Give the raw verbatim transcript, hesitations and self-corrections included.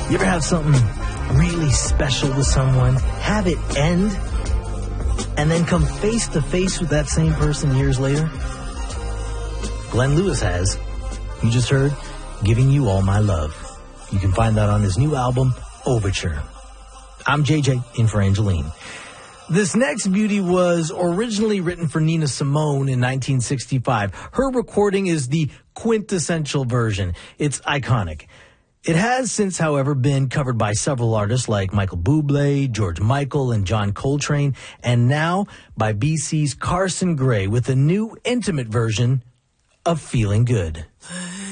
You ever have something really special with someone, have it end, and then come face to face with that same person years later? Glenn Lewis has. You just heard Giving You All My Love. You can find that on his new album, Overture. I'm J J, in for Angeline. This next beauty was originally written for Nina Simone in nineteen sixty-five. Her recording is the quintessential version. It's iconic. It has since, however, been covered by several artists like Michael Bublé, George Michael, and John Coltrane, and now by B C's Carson Gray with a new intimate version of Feeling Good.